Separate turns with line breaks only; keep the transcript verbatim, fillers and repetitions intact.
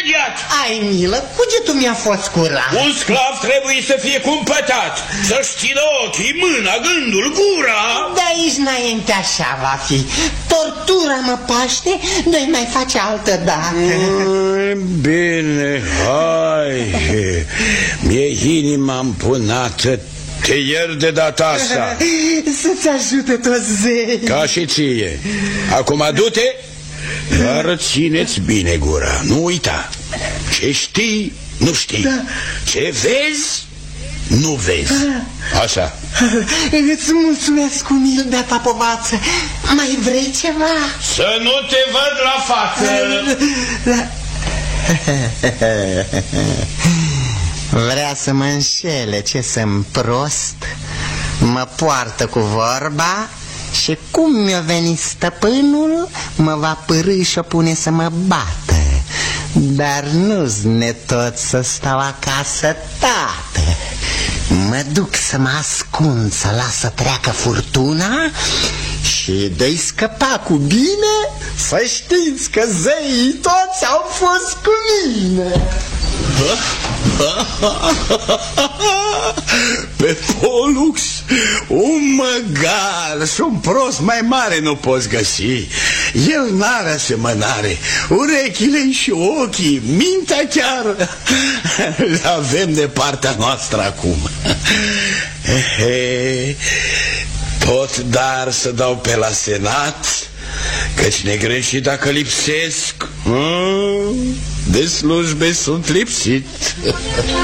imediat.
Ai milă, cugetul mi-a fost curat.
Un sclav trebuie să fie cumpătat, să-și țină ochii, mâna, gândul, gura.
De aici înainte așa va fi. Tortura mă paște, noi mai face altă dată.
Bine, hai. Mi-e inima împunată. Te iert de data asta.
Să-ți ajute toți zei.
Ca și ție. Acum du-te, dar țineți bine gura. Nu uita. Ce știi, nu știi. Da. Ce vezi, nu vezi. Da. Așa.
Îți mulțumesc, umil de-a povață. Mai vrei ceva?
Să nu te văd la față.
Da. Vrea să mă înșele, ce sunt prost. Mă poartă cu vorba și cum mi-o veni stăpânul, mă va pârî și o pune să mă bată. Dar nu-s netot să stau acasă, tată. Mă duc să mă ascund, să las să treacă furtuna și de-i scăpa cu bine, să știți că zeii toți au fost cu mine.
Pe Pollux, un măgar și un prost mai mare nu poți găsi. El n-are asemănare. Urechile și ochii, mintea chiar le avem de partea noastră acum. Pot dar să dau pe la senat, căci negreșit dacă lipsesc, de slujbe sunt lipsit.